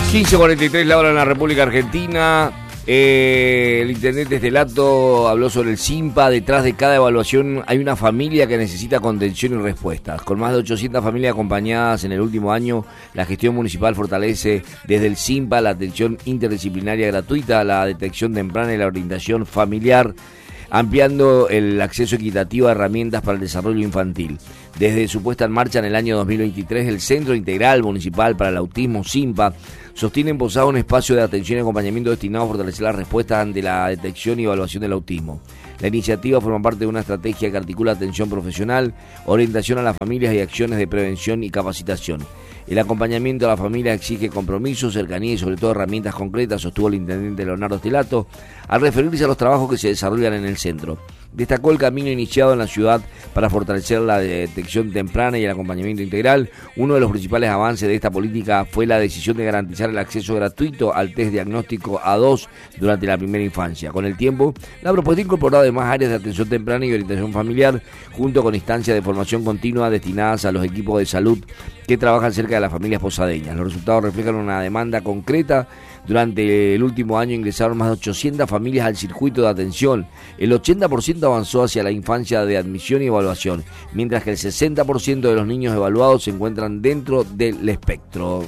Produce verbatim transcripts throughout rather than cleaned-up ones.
quince cuarenta y tres la hora en la República Argentina. Eh, el intendente Estelato habló sobre el SIMPA. Detrás de cada evaluación hay una familia que necesita contención y respuestas. Con más de ochocientas familias acompañadas en el último año, la gestión municipal fortalece desde el SIMPA la atención interdisciplinaria gratuita, la detección temprana y la orientación familiar, ampliando el acceso equitativo a herramientas para el desarrollo infantil. Desde su puesta en marcha en el año dos mil veintitrés, el Centro Integral Municipal para el Autismo, SIMPA, sostiene en Posada un espacio de atención y acompañamiento destinado a fortalecer las respuestas ante la detección y evaluación del autismo. La iniciativa forma parte de una estrategia que articula atención profesional, orientación a las familias y acciones de prevención y capacitación. El acompañamiento a la familia exige compromiso, cercanía y sobre todo herramientas concretas, sostuvo el intendente Leonardo Estelato al referirse a los trabajos que se desarrollan en el centro. Destacó el camino iniciado en la ciudad para fortalecer la detección temprana y el acompañamiento integral. Uno de los principales avances de esta política fue la decisión de garantizar el acceso gratuito al test diagnóstico A dos durante la primera infancia. Con el tiempo, la propuesta incorporó además áreas de atención temprana y orientación familiar, junto con instancias de formación continua destinadas a los equipos de salud que trabajan cerca de las familias posadeñas. Los resultados reflejan una demanda concreta. Durante el último año ingresaron más de ochocientas familias al circuito de atención. El ochenta por ciento avanzó hacia la infancia de admisión y evaluación, mientras que el sesenta por ciento de los niños evaluados se encuentran dentro del espectro.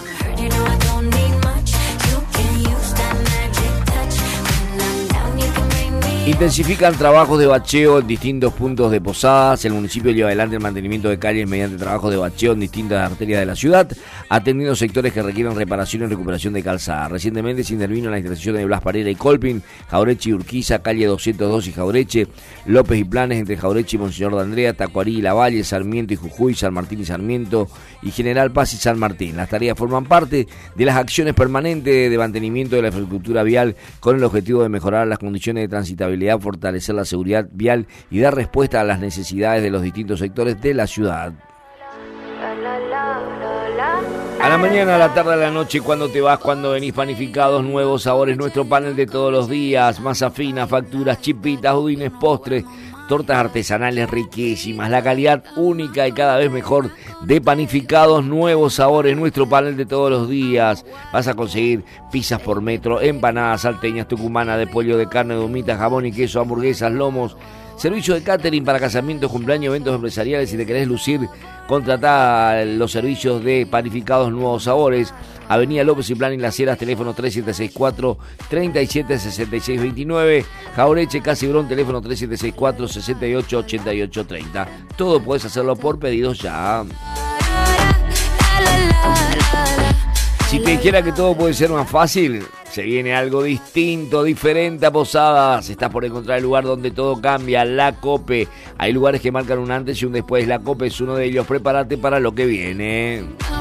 Intensifican trabajos de bacheo en distintos puntos de Posadas. El municipio lleva adelante el mantenimiento de calles mediante trabajos de bacheo en distintas arterias de la ciudad, atendiendo sectores que requieren reparación y recuperación de calzada. Recientemente se intervino en la intersección de Blas Parera y Colpin, Jaureche y Urquiza, calle doscientos dos y Jaureche, López y Planes entre Jaureche y Monseñor de Andrea, Tacuarí y Lavalle, Sarmiento y Jujuy, San Martín y Sarmiento y General Paz y San Martín. Las tareas forman parte de las acciones permanentes de mantenimiento de la infraestructura vial con el objetivo de mejorar las condiciones de transitabilidad, fortalecer la seguridad vial y dar respuesta a las necesidades de los distintos sectores de la ciudad. A la mañana, a la tarde, a la noche, cuando te vas, cuando venís, panificados, nuevos sabores, nuestro panel de todos los días, masa fina, facturas, chipitas, budines, postres, tortas artesanales riquísimas, la calidad única y cada vez mejor de panificados, nuevos sabores, nuestro panel de todos los días. Vas a conseguir pizzas por metro, empanadas salteñas, tucumanas de pollo, de carne, de humita, jamón y queso, hamburguesas, lomos, servicio de catering para casamientos, cumpleaños, eventos empresariales. Si te querés lucir, contratá los servicios de panificados nuevos sabores. Avenida López y Plan y Las Heras, teléfono tres siete seis cuatro, tres siete seis seis dos nueve. Jaureche, Casibrón, teléfono tres siete seis cuatro, seis ocho ocho ocho tres cero. Todo puedes hacerlo por pedidos ya. Si te dijera que todo puede ser más fácil, se viene algo distinto, diferente a Posadas. Estás por encontrar el lugar donde todo cambia, La Cope. Hay lugares que marcan un antes y un después. La Cope es uno de ellos. Prepárate para lo que viene.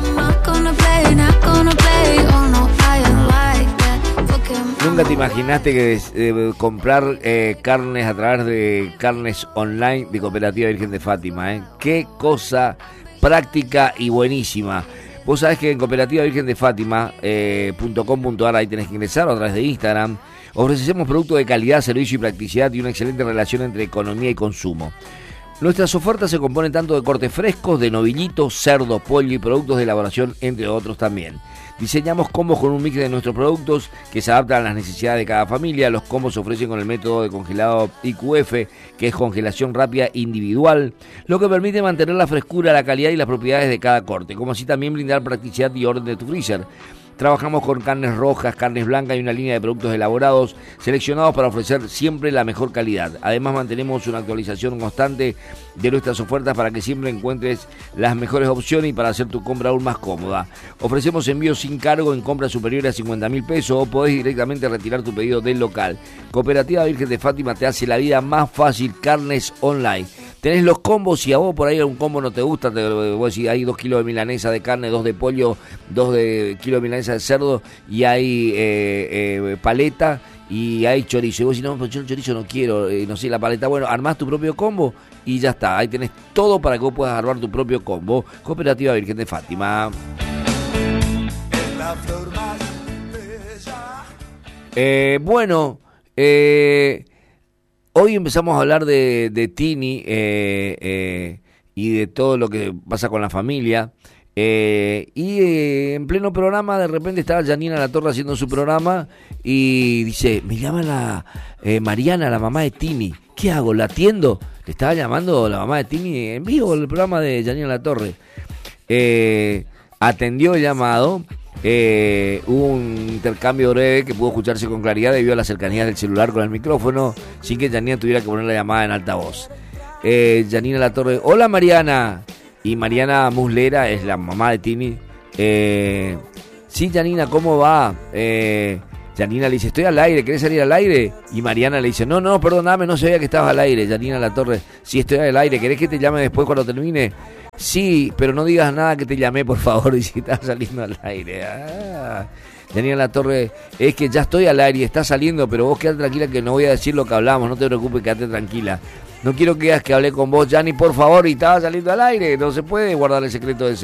¿Nunca te imaginaste que eh, comprar eh, carnes a través de carnes online de Cooperativa Virgen de Fátima? Eh? Qué cosa práctica y buenísima. Vos sabés que en cooperativa virgen de fátima punto com punto ar, ahí tenés que ingresar, o a través de Instagram, ofrecemos productos de calidad, servicio y practicidad y una excelente relación entre economía y consumo. Nuestras ofertas se componen tanto de cortes frescos, de novillito, cerdo, pollo y productos de elaboración, entre otros también. Diseñamos combos con un mix de nuestros productos que se adaptan a las necesidades de cada familia. Los combos se ofrecen con el método de congelado I Q F, que es congelación rápida individual, lo que permite mantener la frescura, la calidad y las propiedades de cada corte, como así también brindar practicidad y orden de tu freezer. Trabajamos con carnes rojas, carnes blancas y una línea de productos elaborados, seleccionados para ofrecer siempre la mejor calidad. Además, mantenemos una actualización constante de nuestras ofertas para que siempre encuentres las mejores opciones y para hacer tu compra aún más cómoda. Ofrecemos envíos sin cargo en compras superiores a cincuenta mil pesos o podés directamente retirar tu pedido del local. Cooperativa Virgen de Fátima te hace la vida más fácil. Carnes online. Tenés los combos, si a vos por ahí un combo no te gusta, te, vos decís, hay dos kilos de milanesa de carne, dos de pollo, dos de kilo de milanesa de cerdo y hay eh, eh, paleta y hay chorizo. Y vos decís, no, pero yo el chorizo no quiero, eh, no sé, la paleta. Bueno, armás tu propio combo y ya está. Ahí tenés todo para que vos puedas armar tu propio combo. Cooperativa Virgen de Fátima. Eh, bueno, eh... hoy empezamos a hablar de, de Tini eh, eh, y de todo lo que pasa con la familia. Eh, y eh, en pleno programa de repente estaba Janina Latorre haciendo su programa y dice, me llama la eh, Mariana, la mamá de Tini. ¿Qué hago? ¿La atiendo? Le estaba llamando la mamá de Tini en vivo el programa de Janina Latorre. Eh, atendió el llamado. Eh, hubo un intercambio breve que pudo escucharse con claridad debido a la cercanía del celular con el micrófono, sin que Janina tuviera que poner la llamada en altavoz. Eh, Janina Latorre, hola Mariana. Y Mariana Muslera es la mamá de Tini. Eh, sí, Janina, ¿cómo va? Eh, Janina le dice, estoy al aire, ¿querés salir al aire? Y Mariana le dice, no, no, perdóname, no sabía que estabas al aire. Janina Latorre, sí, estoy al aire, ¿querés que te llame después cuando termine? Sí, pero no digas nada que te llamé, por favor, y si estás saliendo al aire. Ah. Janina Latorre, es que ya estoy al aire y está saliendo, pero vos quedate tranquila que no voy a decir lo que hablamos, no te preocupes, quédate tranquila. No quiero que digas que hablé con vos, Jani, por favor, y estaba saliendo al aire, no se puede guardar el secreto de